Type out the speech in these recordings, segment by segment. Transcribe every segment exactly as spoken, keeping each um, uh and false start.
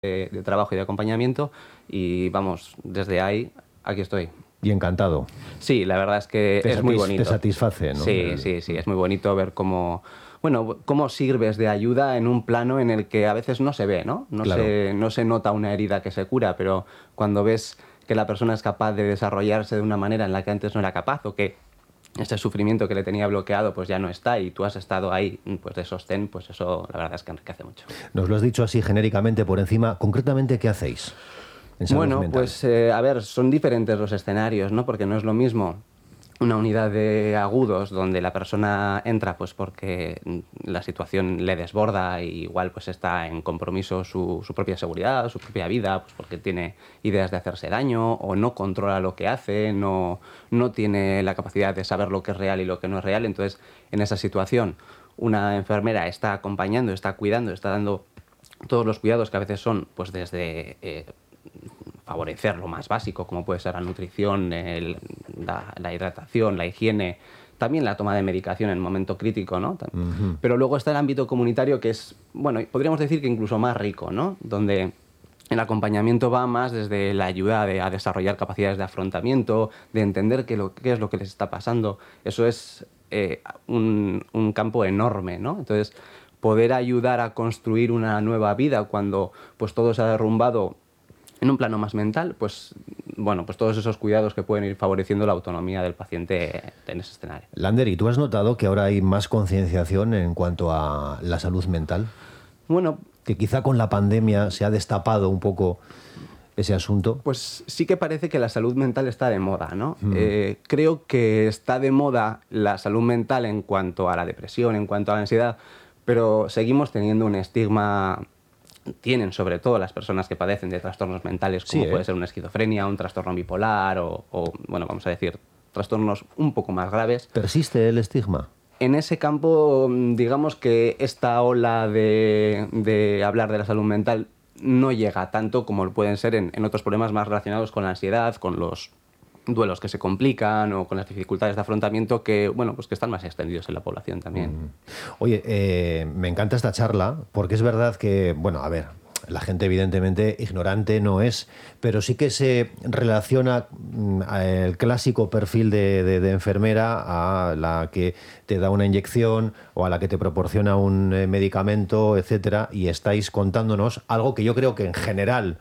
de, de trabajo y de acompañamiento y vamos, desde ahí, aquí estoy. Y encantado. Sí, la verdad es que te es muy bonito. Te satisface, ¿no? Sí, El... sí, sí, es muy bonito ver cómo, bueno, cómo sirves de ayuda en un plano en el que a veces no se ve, ¿no? No, Claro. se, no se nota una herida que se cura, pero cuando ves que la persona es capaz de desarrollarse de una manera en la que antes no era capaz, o que ese sufrimiento que le tenía bloqueado pues ya no está y tú has estado ahí pues de sostén, pues eso la verdad es que enriquece mucho. Nos lo has dicho así genéricamente por encima. Concretamente, ¿qué hacéis en salud Bueno, mental? pues eh, a ver, son diferentes los escenarios, ¿no? Porque no es lo mismo una unidad de agudos donde la persona entra pues porque la situación le desborda y igual pues está en compromiso su, su propia seguridad, su propia vida, pues porque tiene ideas de hacerse daño o no controla lo que hace, no, no tiene la capacidad de saber lo que es real y lo que no es real. Entonces, en esa situación, una enfermera está acompañando, está cuidando, está dando todos los cuidados que a veces son pues desde... Eh, favorecer lo más básico, como puede ser la nutrición, el, la, la hidratación, la higiene, también la toma de medicación en el momento crítico, ¿no? Uh-huh. Pero luego está el ámbito comunitario que es, bueno, podríamos decir que incluso más rico, ¿no? Donde el acompañamiento va más desde la ayuda de, a desarrollar capacidades de afrontamiento, de entender qué, lo, qué es lo que les está pasando. Eso es eh, un, un campo enorme, ¿no? Entonces, poder ayudar a construir una nueva vida cuando pues, todo se ha derrumbado en un plano más mental, pues bueno, pues todos esos cuidados que pueden ir favoreciendo la autonomía del paciente en ese escenario. Lander, ¿y tú has notado que ahora hay más concienciación en cuanto a la salud mental? Bueno, que quizá con la pandemia se ha destapado un poco ese asunto. Pues sí que parece que la salud mental está de moda, ¿no? Mm. Eh, creo que está de moda la salud mental en cuanto a la depresión, en cuanto a la ansiedad, pero seguimos teniendo un estigma. Tienen sobre todo las personas que padecen de trastornos mentales, como sí, ¿eh? Puede ser una esquizofrenia, un trastorno bipolar o, o, bueno, vamos a decir, trastornos un poco más graves. ¿Persiste el estigma? En ese campo, digamos que esta ola de, de hablar de la salud mental no llega tanto como lo pueden ser en, en otros problemas más relacionados con la ansiedad, con los duelos que se complican o con las dificultades de afrontamiento que, bueno, pues que están más extendidos en la población también. Mm. Oye, eh, me encanta esta charla porque es verdad que, bueno, a ver, la gente evidentemente ignorante no es, pero sí que se relaciona mm, el clásico perfil de, de, de enfermera a la que te da una inyección o a la que te proporciona un eh, medicamento, etcétera, y estáis contándonos algo que yo creo que en general...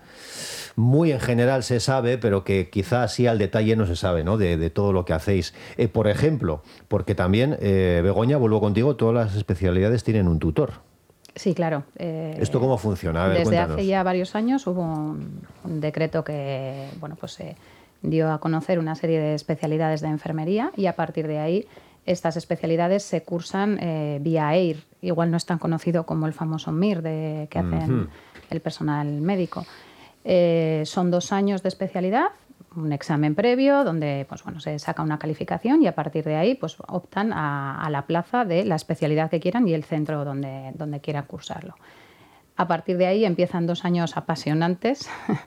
muy en general se sabe, pero que quizá así al detalle no se sabe, ¿no? De, de todo lo que hacéis. Eh, por ejemplo, porque también, eh, Begoña, vuelvo contigo, todas las especialidades tienen un tutor. Sí, claro. Eh, ¿Esto cómo funciona? A ver, desde cuéntanos. hace ya varios años hubo un, un decreto que, bueno, pues eh, dio a conocer una serie de especialidades de enfermería y a partir de ahí estas especialidades se cursan eh, vía E I R. Igual no es tan conocido como el famoso M I R de, que hacen uh-huh. el personal médico. Eh, son dos años de especialidad, un examen previo donde pues, bueno, se saca una calificación y a partir de ahí pues, optan a, a la plaza de la especialidad que quieran y el centro donde, donde quieran cursarlo. A partir de ahí empiezan dos años apasionantes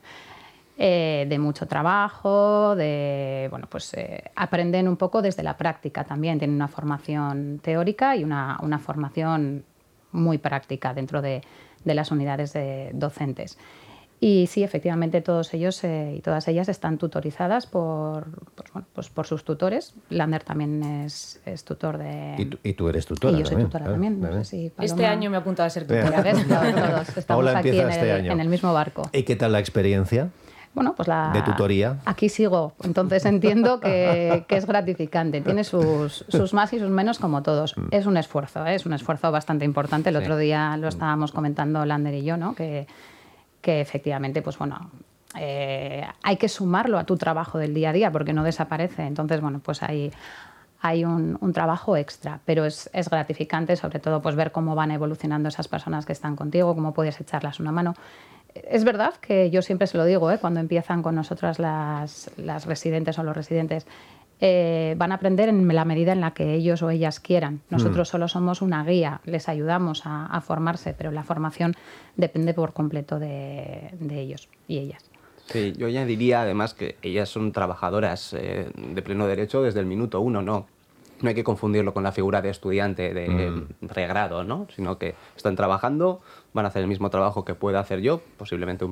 eh, de mucho trabajo, de, bueno, pues, eh, aprenden un poco desde la práctica también, tienen una formación teórica y una, una formación muy práctica dentro de, de las unidades de docentes. Y sí, efectivamente, todos ellos eh, y todas ellas están tutorizadas por, pues, bueno, pues por sus tutores. Lander también es, es tutor de... Y tú, y tú eres tutora. Y yo soy también, tutora claro, también. también. No sé si Paloma... Este año me he apuntado a ser tutora. ¿Ves? Todos, todos estamos Paula aquí en, este el, año. en el mismo barco. ¿Y qué tal la experiencia? Bueno, pues la... ¿De tutoría? Aquí sigo, entonces entiendo que, que es gratificante. Tiene sus, sus más y sus menos como todos. Mm. Es un esfuerzo, ¿eh? Es un esfuerzo bastante importante. El sí. otro día lo estábamos comentando Lander y yo, ¿no? Que... que efectivamente, pues bueno, eh, hay que sumarlo a tu trabajo del día a día porque no desaparece. Entonces, bueno, pues hay, hay un, un trabajo extra, pero es, es gratificante, sobre todo, pues ver cómo van evolucionando esas personas que están contigo, cómo puedes echarlas una mano. Es verdad que yo siempre se lo digo, ¿eh? Cuando empiezan con nosotras las, las residentes o los residentes, Eh, van a aprender en la medida en la que ellos o ellas quieran. Nosotros mm. solo somos una guía, les ayudamos a, a formarse, pero la formación depende por completo de, de ellos y ellas. Sí, yo añadiría además que ellas son trabajadoras eh, de pleno derecho desde el minuto uno, ¿no? no hay que confundirlo con la figura de estudiante de mm. regrado, ¿no? Sino que están trabajando, van a hacer el mismo trabajo que pueda hacer yo, posiblemente un